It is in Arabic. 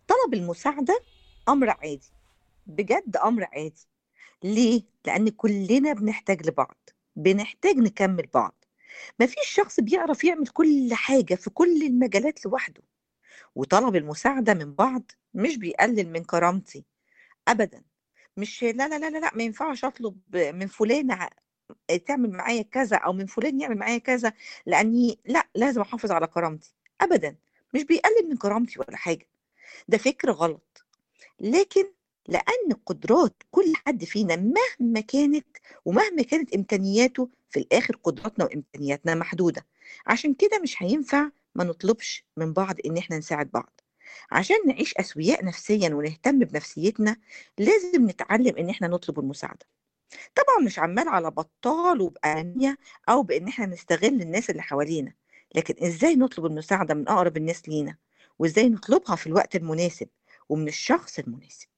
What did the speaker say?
طلب المساعدة أمر عادي، بجد أمر عادي. ليه؟ لأن كلنا بنحتاج لبعض، بنحتاج نكمل بعض. مفيش شخص بيعرف يعمل كل حاجة في كل المجالات لوحده. وطلب المساعدة من بعض مش بيقلل من كرامتي أبدا. مش لا لا لا لا لا، ما ينفعش أطلب من فلانة تعمل معايا كذا أو من فلان يعمل معايا كذا، لأني لا، لازم أحافظ على كرامتي أبدا. مش بيقلل من كرامتي ولا حاجة، ده فكر غلط. لكن لأن قدرات كل حد فينا مهما كانت ومهما كانت إمكانياته، في الآخر قدراتنا وإمكانياتنا محدودة. عشان كده مش هينفع ما نطلبش من بعض إن إحنا نساعد بعض. عشان نعيش أسوياء نفسيا ونهتم بنفسيتنا، لازم نتعلم إن إحنا نطلب المساعدة. طبعا مش عمال على بطال وبأنانية أو بإن إحنا نستغل الناس اللي حوالينا، لكن إزاي نطلب المساعدة من أقرب الناس لينا، وإزاي نطلبها في الوقت المناسب ومن الشخص المناسب.